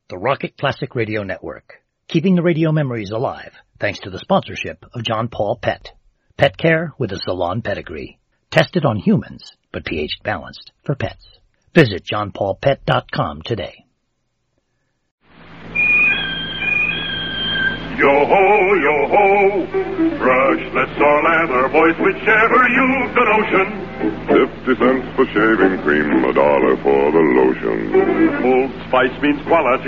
the Rocket Classic Radio Network, keeping the radio memories alive thanks to the sponsorship of John Paul Pet. Pet care with a salon pedigree. Tested on humans, but pH balanced for pets. Visit johnpaulpet.com today. Yo-ho, yo-ho, brushless or leather, boys, whichever you've the notion. 50 cents for shaving cream, $1 for the lotion. Old Spice means quality